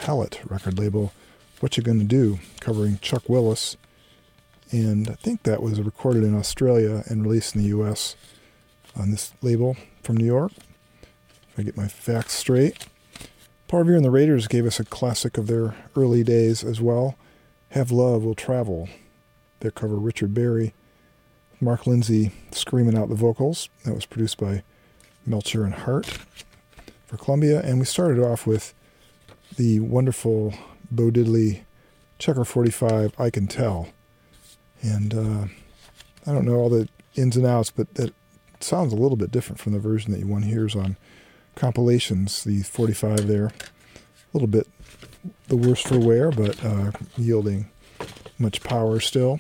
Palette record label, What You Gonna Do, covering Chuck Willis. And I think that was recorded in Australia and released in the U.S. on this label from New York. If I get my facts straight. Paul Revere and the Raiders gave us a classic of their early days as well, Have Love Will Travel. Their cover, Richard Berry. Mark Lindsay screaming out the vocals. That was produced by Melcher and Hart for Columbia. And we started off with the wonderful Bo Diddley Checker 45, I Can Tell. And I don't know all the ins and outs, but it sounds a little bit different from the version that one hears on compilations, the 45 there. A little bit the worse for wear, but yielding much power still.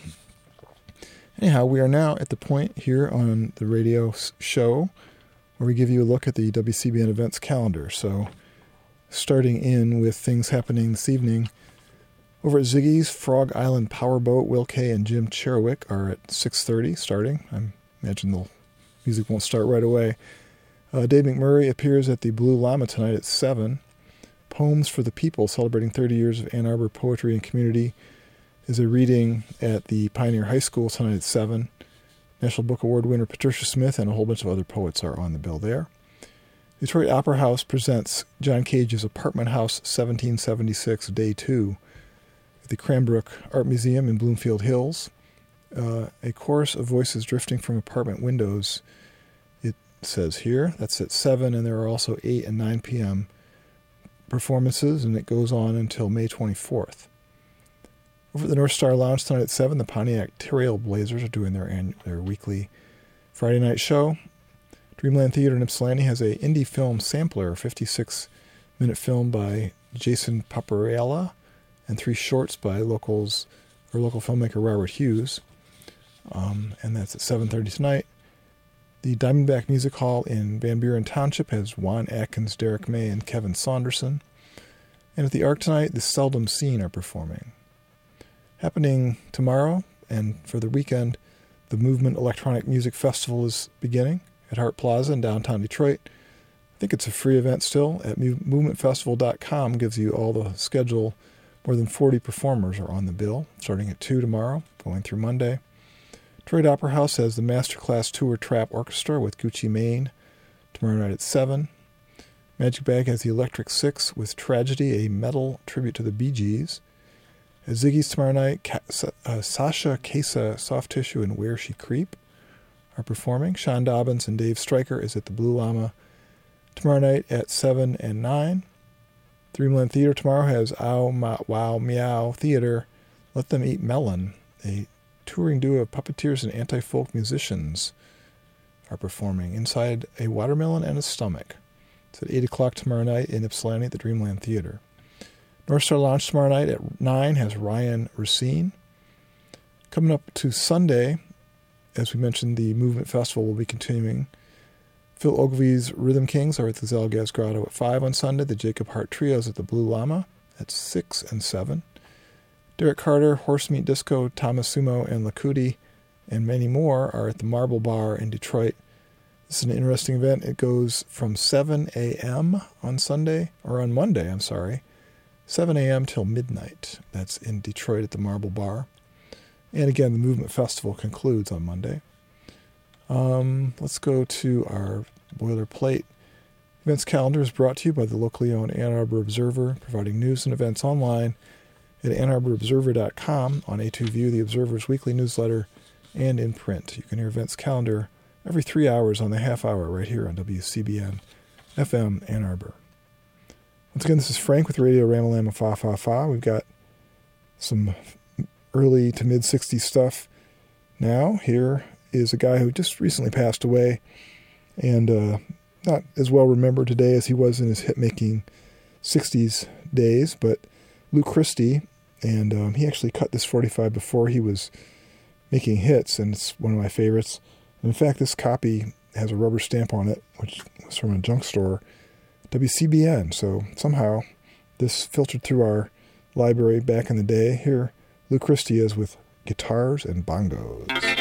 Anyhow, we are now at the point here on the radio show where we give you a look at the WCBN events calendar. So starting in with things happening this evening, over at Ziggy's, Frog Island Powerboat, Will Kay and Jim Cherowick are at 6:30 starting. I imagine the music won't start right away. Dave McMurray appears at the Blue Llama tonight at 7. Poems for the People, celebrating 30 years of Ann Arbor poetry and community, is a reading at the Pioneer High School tonight at 7. National Book Award winner Patricia Smith and a whole bunch of other poets are on the bill there. Detroit Opera House presents John Cage's Apartment House 1776, Day 2, at the Cranbrook Art Museum in Bloomfield Hills. A chorus of voices drifting from apartment windows, it says here. That's at 7, and there are also 8 and 9 p.m. performances, and it goes on until May 24th. Over at the North Star Lounge tonight at 7, the Pontiac Trailblazers are doing their weekly Friday night show. Dreamland Theater in Ypsilanti has a indie film sampler, a 56-minute film by Jason Paparella, and 3 shorts by local filmmaker Robert Hughes. And that's at 7:30 tonight. The Diamondback Music Hall in Van Buren Township has Juan Atkins, Derek May, and Kevin Saunderson. And at the Arc tonight, the Seldom Seen are performing. Happening tomorrow and for the weekend, the Movement Electronic Music Festival is beginning at Hart Plaza in downtown Detroit. I think it's a free event still. At movementfestival.com gives you all the schedule. More than 40 performers are on the bill, starting at 2 tomorrow, going through Monday. Detroit Opera House has the Masterclass Tour Trap Orchestra with Gucci Mane tomorrow night at 7. Magic Bag has the Electric Six with Tragedy, a metal tribute to the Bee Gees. At Ziggy's tomorrow night, Sasha Kesa, Soft Tissue, and Where She Creep are performing. Sean Dobbins and Dave Stryker is at the Blue Llama tomorrow night at 7 and 9. Dreamland Theater tomorrow has Ow, Ma, Wow, Meow Theater, Let Them Eat Melon, a touring duo of puppeteers and anti-folk musicians are performing inside a watermelon and a stomach. It's at 8 o'clock tomorrow night in Ypsilanti at the Dreamland Theater. North Star Lounge tomorrow night at 9 has Ryan Racine. Coming up to Sunday, as we mentioned, the Movement Festival will be continuing. Phil Ogilvy's Rhythm Kings are at the Zalgaz Grotto at 5 on Sunday. The Jacob Hart Trios at the Blue Llama at 6 and 7. Derek Carter, Horse Meat Disco, Thomas Sumo, and Lakudi, and many more are at the Marble Bar in Detroit. This is an interesting event. It goes from 7 a.m. on Monday, 7 a.m. till midnight. That's in Detroit at the Marble Bar. And again, the Movement Festival concludes on Monday. Let's go to our boilerplate. Events calendar is brought to you by the locally owned Ann Arbor Observer, providing news and events online at AnnArborObserver.com, on A2View, the Observer's weekly newsletter, and in print. You can hear events calendar every 3 hours on the half hour right here on WCBN FM Ann Arbor. Once again, this is Frank with Radio Ramalama Fa Fa Fa. We've got some early to mid-60s stuff now. Here is a guy who just recently passed away and not as well remembered today as he was in his hit-making 60s days, but Lou Christie, and he actually cut this 45 before he was making hits, and it's one of my favorites. And in fact, this copy has a rubber stamp on it, which was from a junk store, WCBN, so somehow this filtered through our library back in the day. Here, Lou Christie is with Guitars and Bongos.